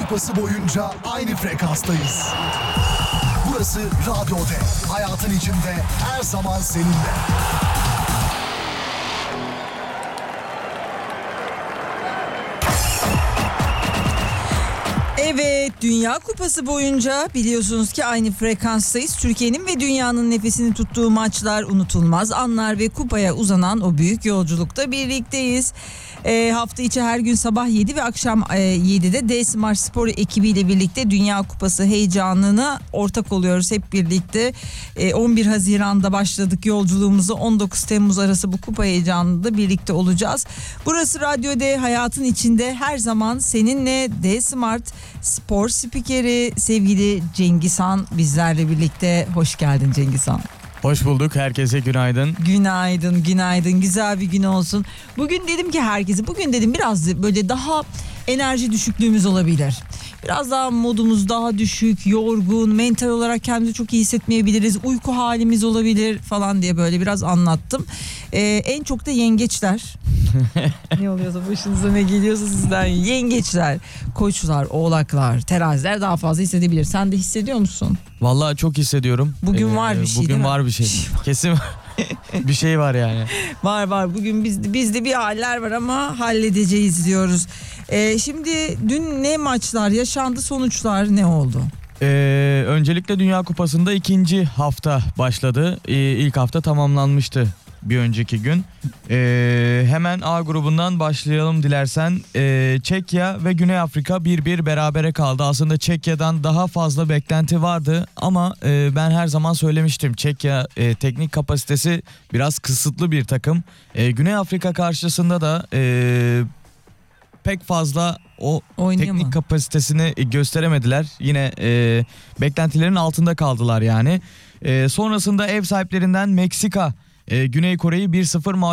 Kupası boyunca aynı frekanstayız. Burası Radyo D. Hayatın içinde her zaman seninle. Evet, Dünya Kupası boyunca biliyorsunuz ki aynı frekanstayız. Türkiye'nin ve dünyanın nefesini tuttuğu maçlar, unutulmaz anlar ve kupaya uzanan o büyük yolculukta birlikteyiz. Hafta içi her gün sabah 7 ve akşam 7'de D-Smart Spor ekibiyle birlikte Dünya Kupası heyecanına ortak oluyoruz hep birlikte. 11 Haziran'da başladık yolculuğumuzu, 19 Temmuz arası bu kupa heyecanında birlikte olacağız. Burası Radyo D, hayatın içinde her zaman seninle. D-Smart Spor spikeri sevgili Cengiz Han bizlerle birlikte. Hoş geldin Cengiz Han. Hoş bulduk. Herkese günaydın. Günaydın. Güzel bir gün olsun. Bugün dedim ki herkese, biraz böyle daha enerji düşüklüğümüz olabilir. Biraz daha modumuz daha düşük, yorgun, mental olarak kendimizi çok iyi hissetmeyebiliriz. Uyku halimiz olabilir falan diye böyle biraz anlattım. En çok da yengeçler. Ne oluyorsa başınıza ne geliyorsa sizden, yengeçler, koçlar, oğlaklar, teraziler daha fazla hissedebilir. Sen de hissediyor musun? Vallahi çok hissediyorum. Bugün var bir şey bugün değil mi? var bir şey. Kesin bir şey var yani. Var. Bugün bizde bir haller var ama halledeceğiz diyoruz. Şimdi dün ne maçlar yaşandı, sonuçlar ne oldu? Öncelikle Dünya Kupası'nda ikinci hafta başladı. İlk hafta tamamlanmıştı bir önceki gün. Hemen A grubundan başlayalım dilersen. Çekya ve Güney Afrika 1-1 berabere kaldı. Aslında Çekya'dan daha fazla beklenti vardı ama ben her zaman söylemiştim. Çekya teknik kapasitesi biraz kısıtlı bir takım. Güney Afrika karşısında da pek fazla o teknik kapasitesini gösteremediler. Yine beklentilerin altında kaldılar yani. Sonrasında ev sahiplerinden Meksika Güney Kore'yi 1-0